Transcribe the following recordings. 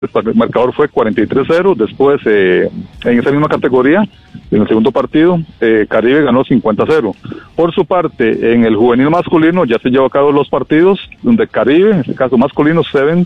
El marcador fue 43-0. Después, en esa misma categoría, en el segundo partido, Caribe ganó 50-0. Por su parte, en el juvenil masculino ya se llevó a cabo los partidos donde Caribe, en este caso masculino, Seven,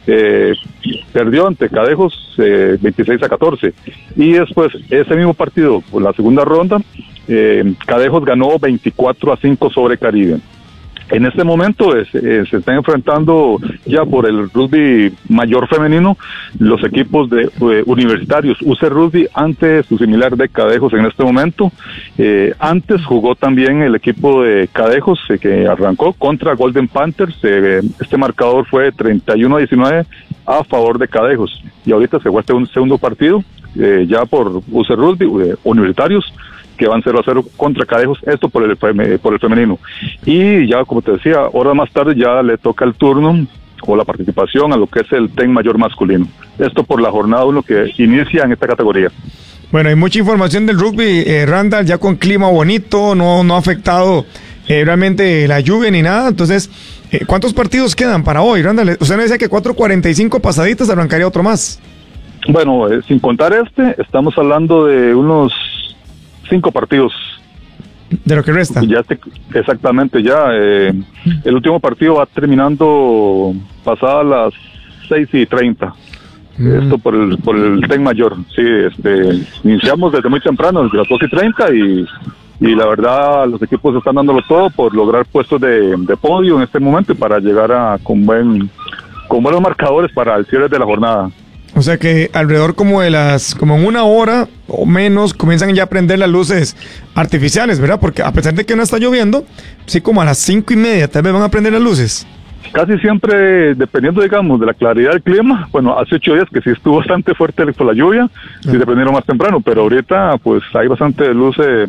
perdió ante Cadejos 26-14. Y después, ese mismo partido, por la segunda ronda, Cadejos ganó 24-5 sobre Caribe. En este momento se están enfrentando ya por el rugby mayor femenino los equipos de universitarios UC Rugby ante su similar de Cadejos en este momento. Antes jugó también el equipo de Cadejos que arrancó contra Golden Panthers. Este marcador fue 31-19 a favor de Cadejos. Y ahorita se juega un segundo partido ya por UC Rugby universitarios, que van 0-0 contra Cadejos, esto por el femenino. Y ya, como te decía, horas más tarde ya le toca el turno o la participación a lo que es el TEN mayor masculino. Esto por la jornada 1 que inicia en esta categoría. Bueno, hay mucha información del rugby, Randall, ya con clima bonito, no ha afectado realmente la lluvia ni nada. Entonces, ¿cuántos partidos quedan para hoy, Randall? Usted me decía que 4:45 pasaditas arrancaría otro más. Bueno, sin contar estamos hablando de unos 5 partidos. De lo que resta. Exactamente, ya. El último partido va terminando pasadas las 6:30. Esto por el TEN mayor. Sí, iniciamos desde muy temprano, desde las 2:30 y la verdad los equipos están dándolo todo por lograr puestos de podio en este momento y para llegar con buenos marcadores para el cierre de la jornada. O sea que alrededor como en una hora o menos comienzan ya a prender las luces artificiales, ¿verdad? Porque a pesar de que no está lloviendo, sí, como a las 5:30 tal vez van a prender las luces. Casi siempre, dependiendo, digamos, de la claridad del clima. Bueno, hace 8 días que sí estuvo bastante fuerte por la lluvia, sí se prendieron más temprano, pero ahorita pues hay bastante luz de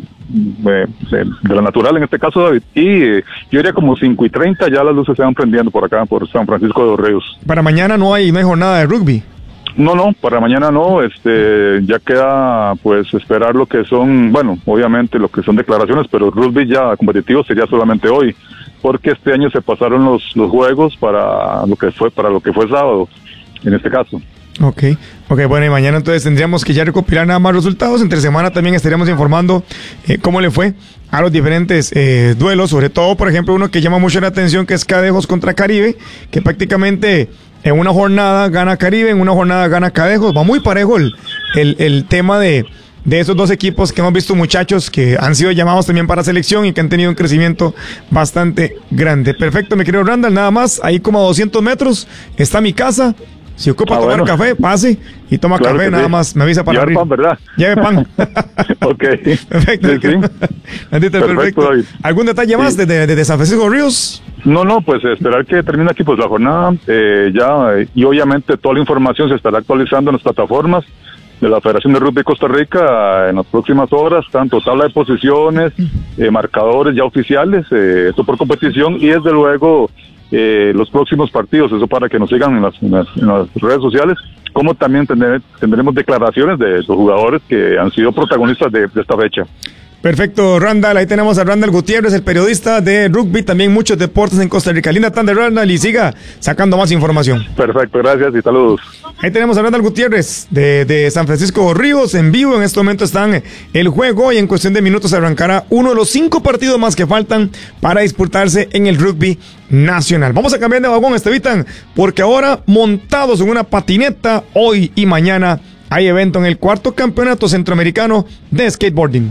la natural en este caso, David. Y yo diría como 5:30 ya las luces se van prendiendo por acá, por San Francisco de los Ríos. Para mañana no hay jornada de rugby. No, para mañana no, ya queda pues esperar lo que son, bueno, obviamente lo que son declaraciones, pero el rugby ya competitivo sería solamente hoy, porque este año se pasaron los juegos para lo que fue sábado, en este caso. Ok, bueno, y mañana entonces tendríamos que ya recopilar nada más resultados. Entre semana también estaríamos informando cómo le fue a los diferentes duelos, sobre todo, por ejemplo, uno que llama mucho la atención, que es Cadejos contra Caribe, que prácticamente en una jornada gana Caribe, en una jornada gana Cadejos. Va muy parejo el tema de esos dos equipos que hemos visto, muchachos que han sido llamados también para selección y que han tenido un crecimiento bastante grande. Perfecto, mi querido Randall, nada más, ahí como a 200 metros está mi casa. Si ocupa tomar café, pase y toma claro café, nada más, me avisa para abrir. Lleve pan, ¿verdad? Lleve pan. Ok. Perfecto. Sí. Perfecto. ¿Algún detalle más de San Francisco Ríos? No, pues esperar que termine aquí pues la jornada, y obviamente toda la información se estará actualizando en las plataformas de la Federación de Rugby Costa Rica en las próximas horas, tanto tabla de posiciones, marcadores ya oficiales, esto por competición, y desde luego los próximos partidos, eso para que nos sigan en las redes sociales, como también tendremos declaraciones de los jugadores que han sido protagonistas de esta fecha. Perfecto, Randall, ahí tenemos a Randall Gutiérrez, el periodista de rugby, también muchos deportes en Costa Rica. Linda tarde, Randall, y siga sacando más información. Perfecto, gracias y saludos. Ahí tenemos a Randall Gutiérrez de San Francisco Ríos en vivo. En este momento están el juego y en cuestión de minutos arrancará uno de los 5 partidos más que faltan para disputarse en el rugby nacional. Vamos a cambiar de vagón, Estevitan, porque ahora montados en una patineta, hoy y mañana hay evento en el 4º campeonato centroamericano de skateboarding.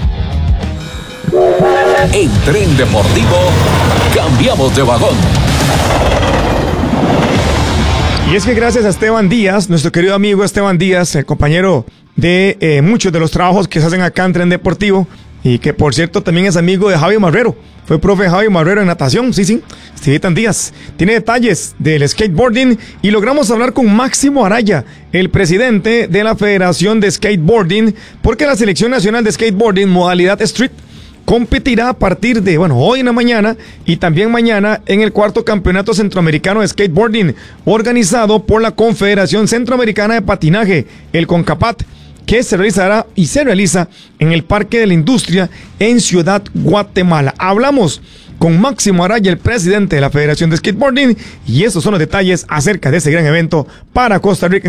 En Tren Deportivo, cambiamos de vagón. Y es que gracias a Esteban Díaz, nuestro querido amigo Esteban Díaz, el compañero de muchos de los trabajos que se hacen acá en Tren Deportivo, y que por cierto también es amigo de Javi Marrero, fue profe de Javi Marrero en natación, sí, Esteban Díaz, tiene detalles del skateboarding y logramos hablar con Máximo Araya, el presidente de la Federación de Skateboarding, porque la Selección Nacional de Skateboarding, modalidad Street, competirá a partir de, hoy en la mañana y también mañana en el 4º Campeonato Centroamericano de Skateboarding, organizado por la Confederación Centroamericana de Patinaje, el CONCAPAT, que se realiza en el Parque de la Industria en Ciudad Guatemala. Hablamos con Máximo Araya, el presidente de la Federación de Skateboarding, y estos son los detalles acerca de ese gran evento para Costa Rica.